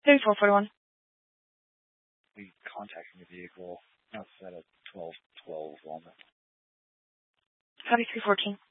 3441. We contacting the vehicle outside of 1212 Walnut. Copy 314.